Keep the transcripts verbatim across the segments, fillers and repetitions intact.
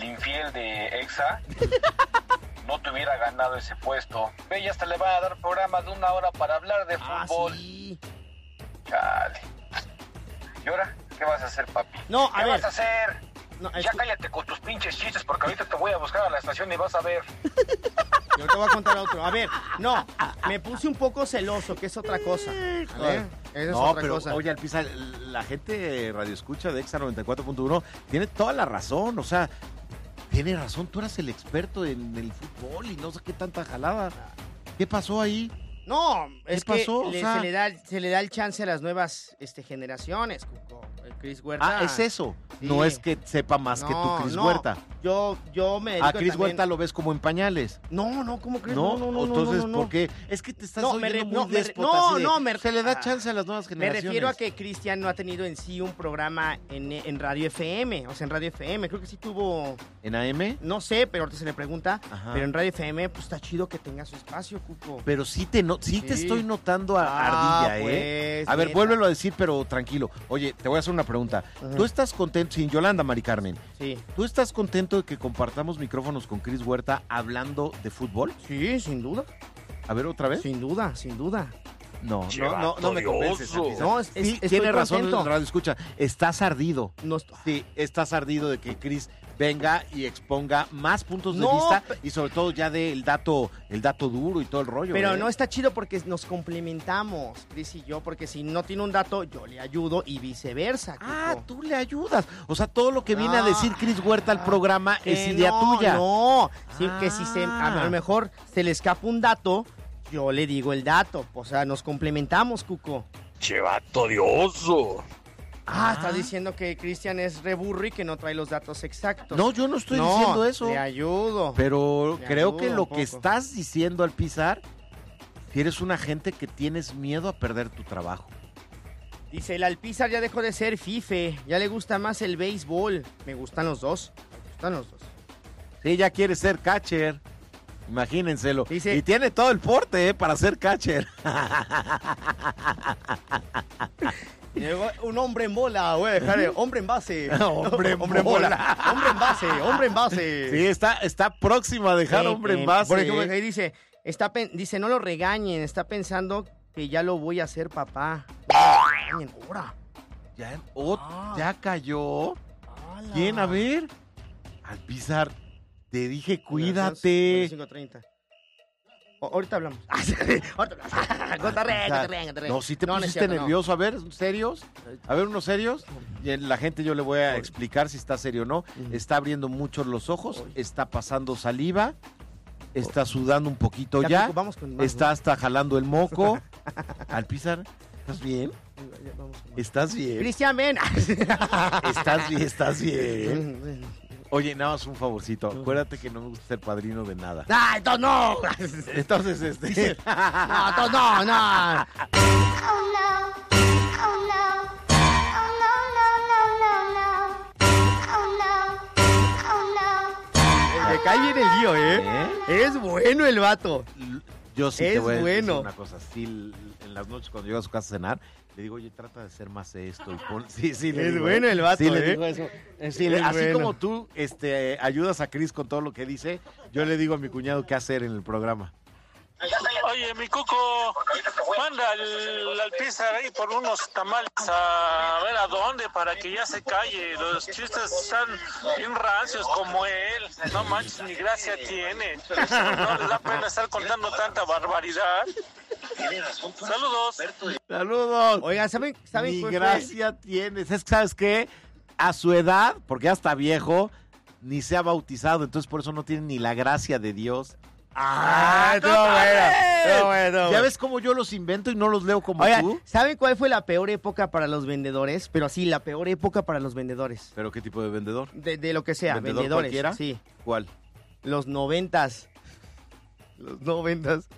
infiel de Exa, no te hubiera ganado ese puesto. Ve, ya hasta le van a dar programa de una hora para hablar de fútbol. Ah, sí. Chale. ¿Y ahora qué vas a hacer, papi? No, a ¿Qué ver. vas a hacer? No, Ya es que- cállate con tus pinches chistes porque ahorita te voy a buscar a la estación y vas a ver. Yo te voy a contar otro. A ver, no, me puse un poco celoso, que es otra cosa. ¿Vale? Esa es No, otra pero cosa. oye, Alpizar, la gente radio escucha de Exa noventa y cuatro punto uno tiene toda la razón, o sea, tiene razón, tú eras el experto en el fútbol y no sé qué tanta jalada. ¿Qué pasó ahí? No, es ¿Qué pasó? que O le- sea- se, le da, se le da el chance a las nuevas este, generaciones, Cuco. El Chris Huerta. Ah, es eso. Sí. No es que sepa más que tú, Chris no, Huerta. Yo, yo me dedico A Chris también- Huerta lo ves como en pañales. No, no, ¿cómo crees? No, No, no, no, entonces, no, no, no. ¿por qué? Es que te estás No, oyendo me re- muy no, me re- déspota, no, así de, no, me- se le da ah, chance a las nuevas Me generaciones. refiero a que Cristian no ha tenido en sí un programa en, en Radio F M, o sea, en Radio F M. Creo que sí tuvo, ¿En A M? no sé, pero ahorita se le pregunta. Ajá. Pero en Radio F M, pues está chido que tenga su espacio, Cuco. Pero sí te, no, sí te Sí. estoy notando a Ah, ardilla, ¿eh? pues, A ver, neta. vuélvelo a decir, pero tranquilo. Oye, te voy a hacer una pregunta. Ujú. ¿Tú estás contento, sin Yolanda, Mari Carmen, Sí. ¿tú estás contento de que compartamos micrófonos con Chris Huerta hablando de fútbol? Sí, sin duda. A ver, ¿otra vez? Sin duda, sin duda. No, no, Che, no, no vato me convences. odioso. Alpizar. No, es- es- Sí, estoy tiene razón contento. el radio escucha. Estás ardido. No est- Sí, estás ardido de que Chris venga y exponga más puntos de No, vista pe- y sobre todo ya dé el dato, el dato duro y todo el rollo. Pero ¿eh? no está chido porque nos complementamos, Chris y yo, porque si no tiene un dato, yo le ayudo y viceversa. Ah, Cuco. tú le ayudas. O sea, todo lo que viene a Ah, decir Chris Huerta al programa Que es idea no, tuya. No, sí, que si se, Ah. a lo mejor se le escapa un dato, yo le digo el dato. O sea, nos complementamos, Cuco. Che, vato odioso. Ah, Ah. estás diciendo que Cristian es reburro y que no trae los datos exactos. No, yo no estoy No, diciendo eso. Le ayudo. Pero Le creo ayuda que un lo poco. que estás diciendo al pisar, si eres una gente que tienes miedo a perder tu trabajo. Dice, el Alpizar ya dejó de ser fife, ya le gusta más el béisbol. Me gustan los dos, me gustan los dos. Sí, ya quiere ser catcher. Imagínenselo. Dice- y tiene todo el porte, ¿eh? Para ser catcher. Y luego, un hombre en bola, voy a dejar el hombre en base. Hombre en bola. Hombre en base, hombre en base. Sí, está, está próximo a dejar Eh, hombre eh, en base. Por ejemplo, ¿eh? ahí dice, está pen- dice, no lo regañen, está pensando que ya lo voy a hacer papá. No lo regañen, ahora. Ya, oh, Ah. ya cayó. ¡Hala! ¿Quién? A ver. Al pisar. Te dije, Son cuídate. las cinco treinta. O- ahorita hablamos. ahorita hablamos. Cotorrea, cotorrea, cotorrea. No, si te No, no es pusiste cierto, no. nervioso. A ver, ¿serios? A ver, unos serios. Y la gente yo le voy a explicar si está serio o no. Está abriendo mucho los ojos, está pasando saliva, está sudando un poquito Ya, ya, Cuco, vamos con más, está ¿no? hasta jalando el moco. Al pisar, ¿estás bien? Ya, vamos con más. ¿Estás bien? Cristian, ven. ¿Estás bien? ¿Estás bien? Oye, nada más un favorcito. Acuérdate que no me gusta ser padrino de nada. ¡Ah, entonces no! Entonces, este... No, entonces no, no. Oh no, oh no, oh no, no, no, no, no. Oh no, oh no. Me cae bien el lío, ¿eh? ¿Eh? Es bueno el vato. Yo sí te Es voy a decir bueno. una cosa. Sí, l- en las noches cuando llego a su casa a cenar, le digo, oye, trata de ser más esto. Y pon... Sí, sí, le Es digo, bueno ¿eh? el vato, Sí, le ¿eh? digo eso. Eh, sí, le- Es así bueno. como tú este, ayudas a Chris con todo lo que dice, yo le digo a mi cuñado qué hacer en el programa. Oye, mi Cuco, manda al, al Pizar ahí por unos tamales a ver a dónde para que ya se calle. Los chistes están bien rancios como él. No manches, ni gracia tiene. No les da pena estar contando tanta barbaridad. Saludos. Saludos. Oigan, ¿saben, saben Ni cuál fue? gracia tienes. Es que, ¿sabes qué? A su edad, porque ya está viejo, ni se ha bautizado, entonces por eso no tiene ni la gracia de Dios. Ah, estuvo ¿cómo bueno, ves? estuvo bueno, estuvo ¿Ya bueno. ves cómo yo los invento y no los leo como Oigan, tú? ¿saben cuál fue la peor época para los vendedores? Pero sí, la peor época para los vendedores. ¿Pero qué tipo de vendedor? De, de lo que sea, ¿Vendedor vendedores. cualquiera? Sí, ¿Cuál? los noventas. Los noventas.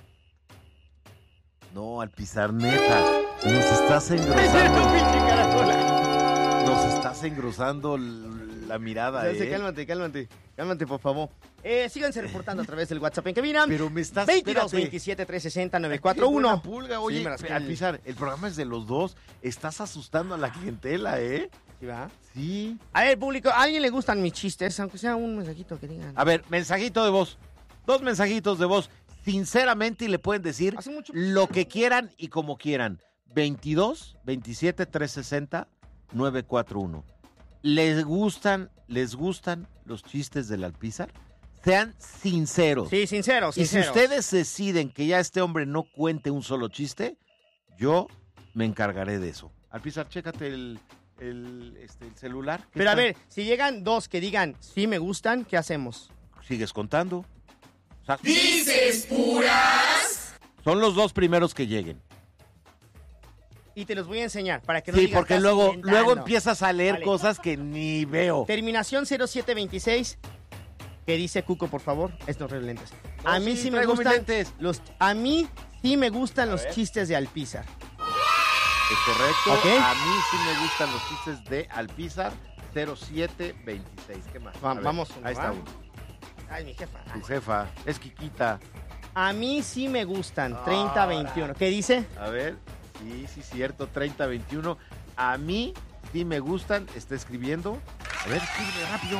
No, al pisar neta. Nos estás engrosando. pinche caracola. Nos estás engrosando l- la mirada, Ya sé, ¿eh? cálmate, cálmate. Cálmate, por favor. Eh, síganse reportando a través del WhatsApp en cabina. Pero me estás... veintidós espérate. veintisiete trescientos sesenta Qué novecientos cuarenta y uno. buena pulga, oye, Sí, me las al cal- pisar, el programa es de los dos. Estás asustando a la clientela, ¿eh? ¿Sí, va? Sí. A ver, público, ¿a alguien le gustan mis chistes? Aunque sea un mensajito que digan. A ver, mensajito de voz. Dos mensajitos de voz. Sinceramente, y le pueden decir Hace mucho- lo que quieran y como quieran. veintidós, veintisiete, trescientos sesenta, novecientos cuarenta y uno. ¿Les gustan, les gustan los chistes del Alpizar? Sean sinceros. Sí, sinceros, Y si sinceros. ustedes deciden que ya este hombre no cuente un solo chiste, yo me encargaré de eso. Alpizar, chécate el, el, este, el celular. ¿Qué Pero a está? ver, si llegan dos que digan, sí me gustan, ¿qué hacemos? ¿Sigues contando? O sea, ¿dices puras? Son los dos primeros que lleguen. Y te los voy a enseñar para que no Sí, digas, porque "Estás luego, inventando". luego empiezas a leer Vale. cosas que ni veo. Terminación cero siete veintiséis. Que dice Cuco, por favor. Estos lentes. No, a mí sí, sí, me traigo mis gustan lentes. los. A mí sí me gustan los chistes de Alpizar. Es correcto. Ok. A mí sí me gustan los chistes de Alpizar cero siete veintiséis. ¿Qué más? Va- A ver, vamos uno, Ahí está ¿va? uno. Ay, mi jefa. Tu jefa. Es Kikita. A mí sí me gustan Ah. treinta veintiuno. ¿Qué dice? A ver. Sí, sí, cierto. treinta veintiuno. A mí sí me gustan. Está escribiendo. A ver, escribe rápido.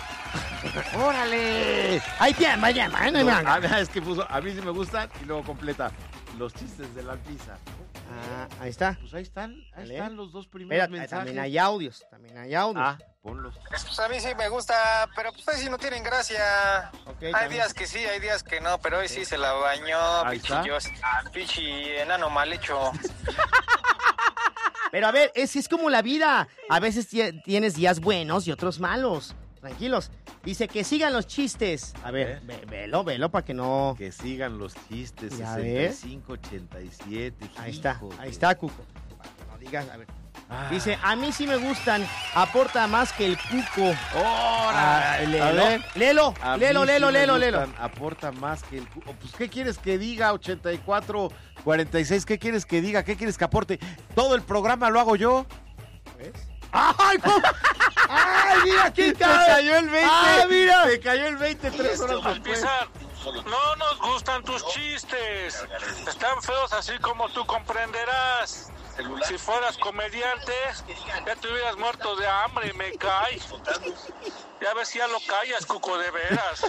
¡Órale! Ay, bien, vaya, man, No, man. a- es que puso, a mí sí me gustan y luego completa los chistes de la Alpizar. Ah, ahí está. Pues ahí están, ahí Vale. están los dos primeros Espera, mensajes. también hay audios. También hay audios. Ah, ponlos. Pues a mí sí me gusta, pero pues sí no tienen gracia. Ok, Hay también. días que sí, hay días que no, pero hoy sí se la bañó, Ahí está. pichillos. Pichi enano mal hecho. Pero a ver, es, es como la vida. A veces tie- tienes días buenos y otros malos. Tranquilos. Dice que sigan los chistes. A ver, ve- velo, velo para que no... Que sigan los chistes. Ya sesenta y cinco, ochenta y siete. Ahí está, hijo ahí de- está, Cuco. Para que no digas, a ver. Ah. Dice, a mí sí me gustan, aporta más que el Cuco. ¡Ora! Ah, A léelo, ver. léelo, A léelo, mí sí léelo, me léelo, gustan, léelo. Aporta más que el... cu- oh, Pues, ¿qué quieres que diga? ochenta y cuatro, cuarenta y seis. ¿Qué quieres que diga? ¿Qué quieres que aporte? Todo el programa lo hago yo. ¿Ves? ¡Ay, cómo! ¡Ay, mira, qué Te cayó el veinte. ¡Ah, mira! Te cayó el veinte tres horas después. Alpizar, no nos gustan tus chistes. Están feos así como tú comprenderás. Si fueras comediante, ya te hubieras muerto de hambre, me cae. Ya ves si ya lo callas, Cuco, de veras.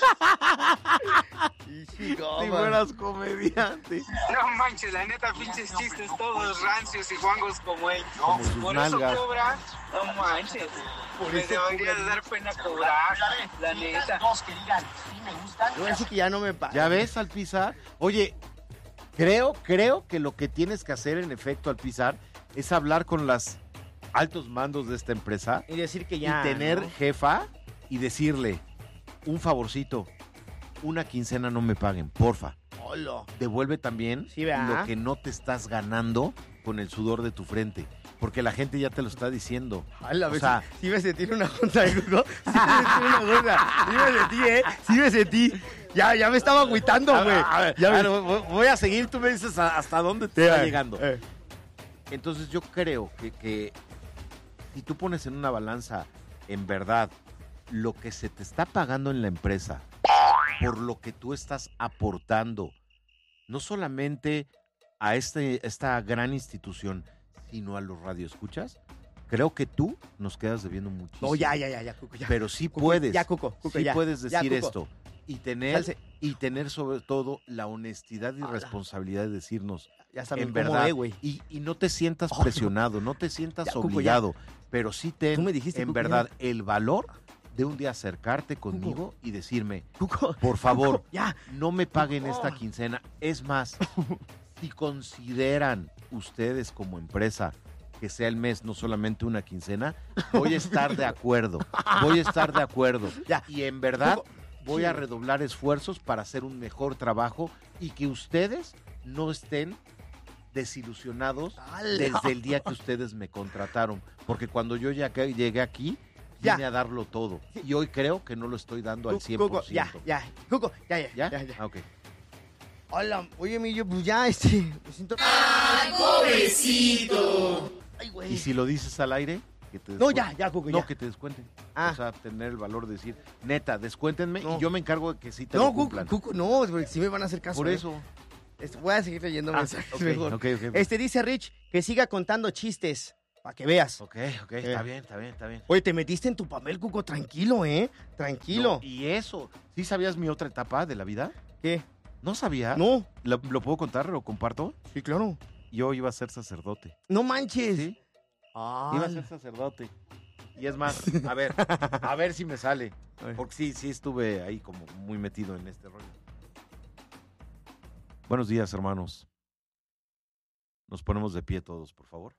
Si fueras comediante. No manches, la neta, pinches chistes todos rancios y guangos como él. Como sus Por nalgas. eso cobra, no manches. Me debería de dar pena cobrar, la neta. Yo así que ya no me pasa. ¿Ya ves, Alpizar? Oye, creo, creo que lo que tienes que hacer en efecto, Alpizar, es hablar con los altos mandos de esta empresa Y decir que ya. y tener ¿no? jefa y decirle un favorcito, una quincena no me paguen, porfa. Hola. Devuelve también Sí, ¿verdad? lo que no te estás ganando con el sudor de tu frente, porque la gente ya te lo está diciendo. Hola, O sea, sí me sentí en una junta de Cuco. Sí me sentí en una junta. Sí me sentí, ¿eh? Sí me sentí. Ya, ya me estaba agüitando, a güey. ver, a ver, Ya a me- ver, voy voy a seguir, tú me dices a- hasta dónde te Eh, está llegando. eh. Entonces yo creo que, que si tú pones en una balanza, en verdad, lo que se te está pagando en la empresa, por lo que tú estás aportando, no solamente a este, esta gran institución, sino a los radioescuchas, creo que tú nos quedas debiendo muchísimo. No, ya, ya, ya, ya, Cuco, ya. Pero sí Cuco, puedes, ya, Cuco, Cuco, sí ya. puedes Ya, decir Cuco. esto y tener, Salse. y tener sobre todo la honestidad y Ala. responsabilidad de decirnos, Ya está, me en incomodé, verdad, güey. y, y no te sientas Oh, no. presionado, no te sientas Ya, Cuco, ya. obligado, pero sí ten, Tú me dijiste, en Cuco, ya. verdad, el valor de un día acercarte conmigo y decirme, Cuco, por favor, Cuco, ya. no me paguen Cuco. esta quincena. Es más, si consideran ustedes como empresa que sea el mes, no solamente una quincena, voy a estar de acuerdo, voy a estar de acuerdo. Ya. Y en verdad Cuco, voy sí, a güey. redoblar esfuerzos para hacer un mejor trabajo y que ustedes no estén desilusionados ¡Hala! desde el día que ustedes me contrataron, porque cuando yo ya que- llegué aquí Ya. vine a darlo todo y hoy creo que no lo estoy dando al cien por Cuco, ya, ciento. ya. Cuco, ya, ya. ¿Ya? Ya, ya. Ah, ok. Hola, oye, mi yo, pues ya, este. Me siento. ¡Ay, pobrecito! Ay, ¿Y güey. si lo dices al aire? Que te No, descuen- ya, ya, Cuco, No, ya. que te descuenten. Ah. O sea, tener el valor de decir, neta, descuéntenme No. y yo me encargo de que sí te No, lo Cuco, cumplan. Cuco, no, porque sí me van a hacer caso. Por eh. eso. Este, voy a seguir leyendo Ah, mensajes ok, mejor. ok, ok. Este dice Rich que siga contando chistes. para que veas. Ok, ok, está bien, está bien, está bien. Oye, te metiste en tu papel, Cuco, tranquilo, ¿eh? Tranquilo. No, y eso, ¿sí sabías mi otra etapa de la vida? ¿Qué? ¿No sabía? No. ¿Lo, lo puedo contar? ¿Lo comparto? Sí, claro. Yo iba a ser sacerdote. No manches. ¿Sí? Ah, Iba a ser sacerdote. Y es más, a ver, a ver si me sale. Porque sí, sí estuve ahí como muy metido en este rollo. Buenos días, hermanos. Nos ponemos de pie todos, por favor.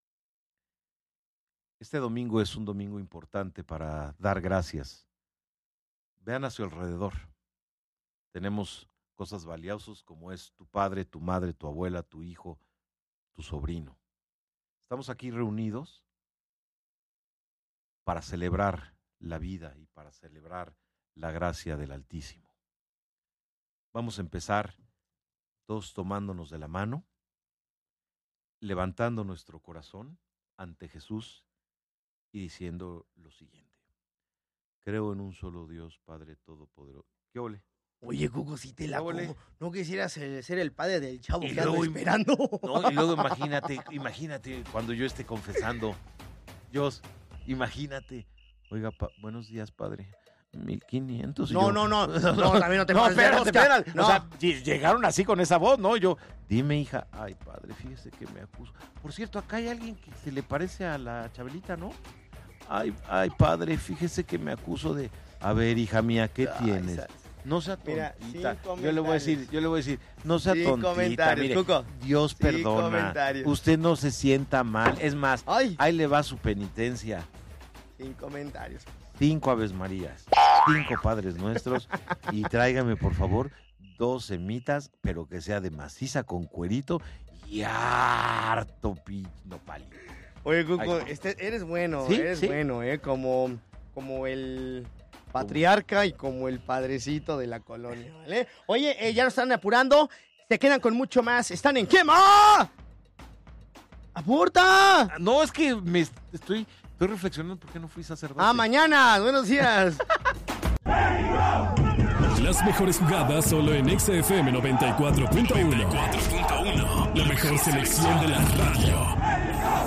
Este domingo es un domingo importante para dar gracias. Vean a su alrededor. Tenemos cosas valiosas como es tu padre, tu madre, tu abuela, tu hijo, tu sobrino. Estamos aquí reunidos para celebrar la vida y para celebrar la gracia del Altísimo. Vamos a empezar todos tomándonos de la mano, levantando nuestro corazón ante Jesús y diciendo lo siguiente. Creo en un solo Dios, Padre Todopoderoso. ¿Qué ole? Oye, Cuco, si te la ¿Qué ole? como. ¿No quisieras ser ser el padre del chavo Y que ando luego- esperando? No, y luego imagínate, imagínate cuando yo esté confesando. Dios, imagínate. Oiga, pa- buenos días, Padre. mil quinientos. y No, yo- no, no, no, también no te No, pases de espérate, rosca. espérate. No. O sea, ll- llegaron así con esa voz, ¿no? Yo, dime, hija. Ay, padre, fíjese que me acuso. Por cierto, acá hay alguien que se le parece a la Chabelita, ¿no? Ay, ay, padre, fíjese que me acuso de... A ver, hija mía, ¿qué Ay, tienes? sa- No sea Mira, tontita. sin Yo le voy a decir, comentarios. yo le voy a decir, no sea Sin tontita. comentarios, Mire, Cuco. Dios Sin perdona. comentarios. Usted no se sienta mal. Es más, Ay, ahí le va su penitencia. sin comentarios. Cinco Aves Marías, cinco Padres Nuestros y tráigame por favor dos semitas, pero que sea de maciza con cuerito y harto pi... nopalito. Oye, Cuco, Ay, este, eres bueno, ¿Sí? eres ¿Sí? bueno, ¿eh? Como, como el patriarca y como el padrecito de la colonia, ¿vale? Oye, eh, ya nos están apurando, se quedan con mucho más. Están en quema. ¡Aporta! No, es que me est- estoy, estoy reflexionando por qué no fui sacerdote. Ah, mañana. Buenos días. Las mejores jugadas solo en Exa F M noventa y cuatro punto uno. La mejor selección de la radio.